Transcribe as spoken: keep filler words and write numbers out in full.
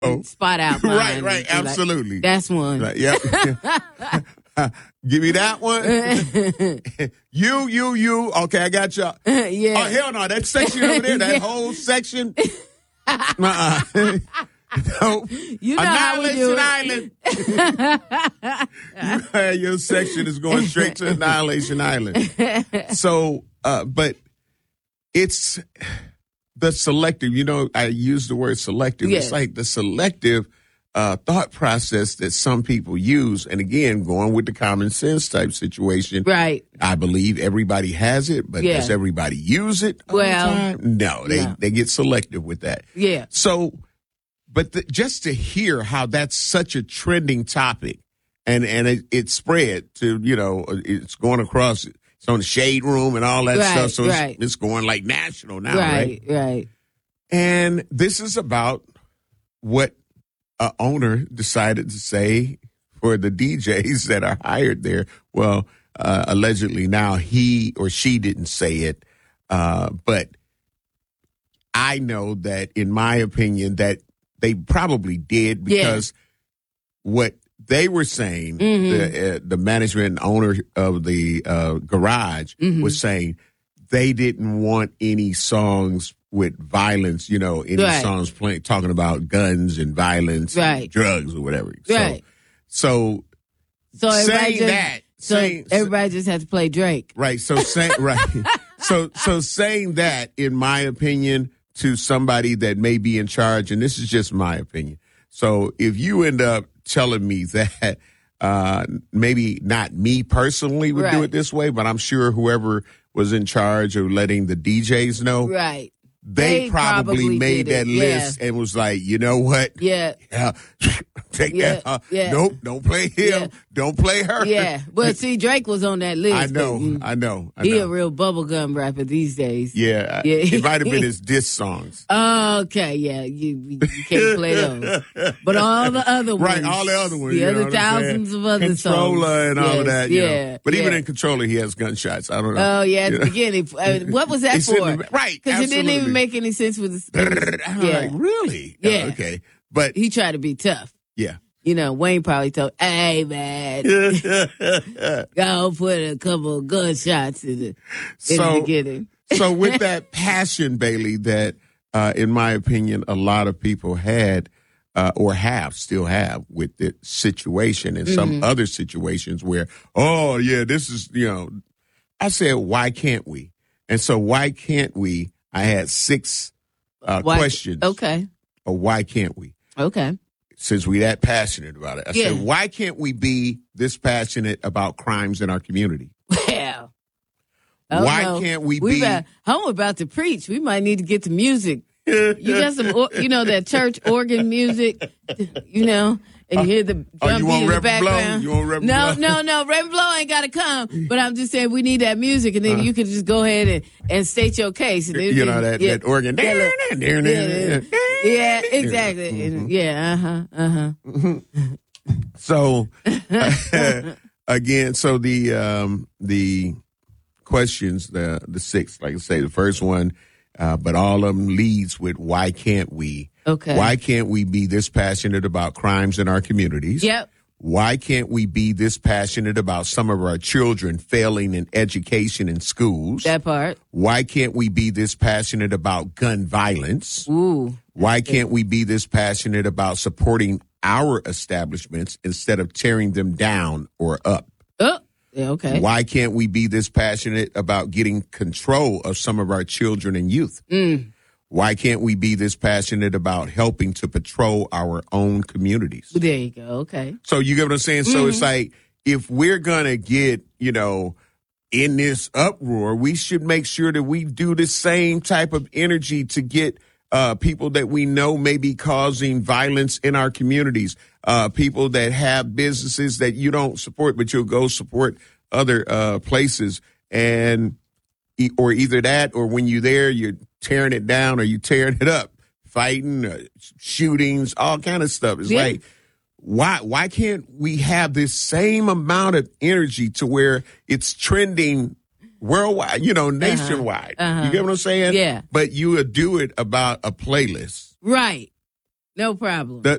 oh. spot out mine. Right, right, absolutely. Like, that's one. Right, yep. Give me that one. you, you, you. Okay, I got you. Yeah. Oh, hell no. That section over there, that Yeah. whole section. uh-uh. No. You know how we do Annihilation Island. you, your section is going straight to Annihilation Island. So, uh, but it's the selective, you know, I use the word selective. Yes. It's like the selective uh, thought process that some people use. And again, going with the common sense type situation. Right. I believe everybody has it, but Yeah. does everybody use it all Well, the time? No, they, no. they get selective with that. Yeah. So, but the, just to hear how that's such a trending topic and, and it, it spread to, you know, it's going across, it's on the Shade Room and all that Right, stuff. So right. it's, it's going like national now, right? Right, right. And this is about what a owner decided to say for the D Js that are hired there. Well, uh, allegedly now he or she didn't say it, uh, but I know that in my opinion that they probably did because yeah. what they were saying, mm-hmm. the, uh, the management and owner of the uh, garage mm-hmm. was saying they didn't want any songs with violence, you know, any right. songs playing talking about guns and violence, right. and drugs or whatever. Right. So, so, so saying just, that, so saying, everybody just has to play Drake, right? So saying right, so so saying that, in my opinion, to somebody that may be in charge, and this is just my opinion. So if you end up telling me that uh, maybe not me personally would right. do it this way, but I'm sure whoever was in charge of letting the D Js know, right? They, they probably, probably made that it. list yeah. and was like, you know what? Yeah. Yeah. Take yeah. that. Uh, yeah. Nope. Don't play him. Yeah. Don't play her. Yeah. But see, Drake was on that list. I know. Mm, I know. I he know. a real bubblegum rapper these days. Yeah. yeah. It might have been his diss songs. Okay. Yeah. You, you can't play those. But all the other ones. Right. All the other ones. The you other know thousands of other songs. Controller and yes, all of that. You yeah. know. But yeah. even in Controller, he has gunshots. I don't know. Oh, yeah. At you the know? beginning. Uh, what was that It's for? the, right. Because it didn't absolutely. even make any sense with the. I'm yeah. like, really? Yeah. Oh, okay. But he tried to be tough. Yeah. You know, Wayne probably told, hey, man, go put a couple of gunshots in the, in so, the beginning. So with that passion, Bailey, that, uh, in my opinion, a lot of people had uh, or have, still have with the situation and some Mm-hmm. other situations where, oh, yeah, this is, you know, I said, why can't we? And so why can't we? I had six uh, why, questions. Okay. Or why can't we? Okay. Since we that passionate about it. I yeah. said, why can't we be this passionate about crimes in our community? Well, oh, why no. can't we we be? About, I'm about to preach. We might need to get the music. You got some, you know, that church organ music, you know, and you hear the drum oh, you beat want in the Reverend background. Blow? You want Reverend no, Blow? no, no. Reverend Blow ain't got to come. But I'm just saying we need that music, and then uh, you could just go ahead and, and state your case. And you know, that, yeah, that organ. Yeah, yeah, yeah, exactly. Mm-hmm. Yeah, uh-huh, uh-huh. Mm-hmm. So, uh, again, so the um, the questions, the the six, like I say, the first one, uh, but all of them leads with why can't we? Okay. Why can't we be this passionate about crimes in our communities? Yep. Why can't we be this passionate about some of our children failing in education in schools? That part. Why can't we be this passionate about gun violence? Ooh. Why can't we be this passionate about supporting our establishments instead of tearing them down or up? Oh, yeah, okay. Why can't we be this passionate about getting control of some of our children and youth? Mm. Why can't we be this passionate about helping to patrol our own communities? There you go. Okay. So you get what I'm saying? Mm-hmm. So it's like, if we're going to get, you know, in this uproar, we should make sure that we do the same type of energy to get uh, people that we know may be causing violence in our communities, uh, people that have businesses that you don't support, but you'll go support other uh, places. And or either that, or when you're there, you're tearing it down or you tearing it up, fighting, uh, shootings, all kind of stuff. It's yeah. like, why why can't we have this same amount of energy to where it's trending worldwide, you know, nationwide? Uh-huh. Uh-huh. You get what I'm saying? Yeah. But you would do it about a playlist. Right. No problem. The,